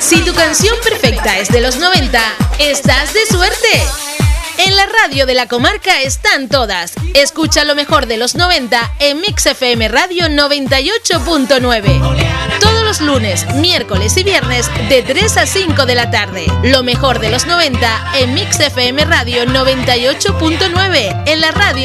Si tu canción perfecta es de los 90, estás de suerte. En la radio de la comarca están todas. Escucha lo mejor de los 90 en Mix FM Radio 98.9. Todos los lunes, miércoles y viernes de 3 a 5 de la tarde. Lo mejor de los 90 en Mix FM Radio 98.9. En la radio